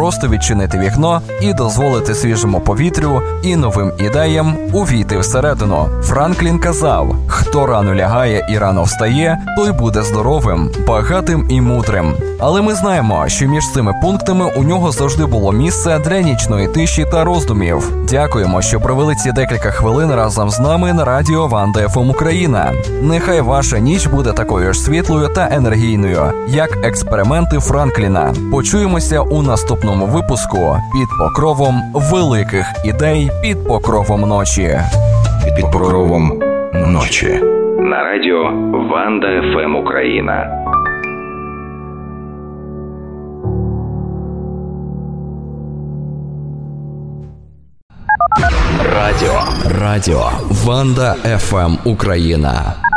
просто відчинити вікно і дозволити свіжому повітрю і новим ідеям увійти всередину. Франклін казав: «Хто рано лягає і рано встає, той буде здоровим, багатим і мудрим». Але ми знаємо, що між цими пунктами у нього завжди було місце для нічної тиші та роздумів. Дякуємо, що провели ці декілька хвилин разом з нами на радіо Ванда ФМ Україна. Нехай ваша ніч буде такою ж світлою та енергійною, як експерименти Франкліна. Почуємося у наступному випуску «Під покровом великих ідей, під покровом ночі». Під покровом ночі. На радіо Ванда ФМ Україна. Радіо Ванда ФМ Україна.